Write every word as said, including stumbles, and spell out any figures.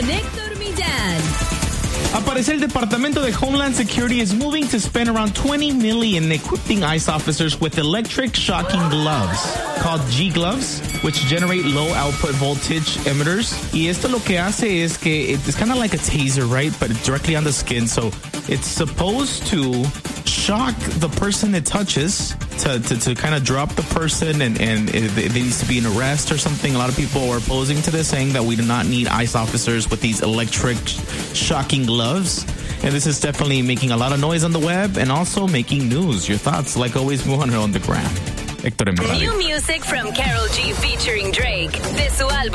con Héctor Millán. Aparece el Departamento de Homeland Security is moving to spend around twenty million dollars equipping ICE officers with electric shocking gloves called G-gloves, which generate low output voltage emitters. Y esto lo que hace es que it's kind of like a taser, right? But it's directly on the skin. So it's supposed to shock the person it touches to, to, to kind of drop the person, and, and it, there needs to be an arrest or something. A lot of people are opposing to this, saying that we do not need ICE officers with these electric shocking gloves. And this is definitely making a lot of noise on the web and also making news. Your thoughts, like always, move on on the gram. Héctor en New music from Karol G featuring Drake. De su álbum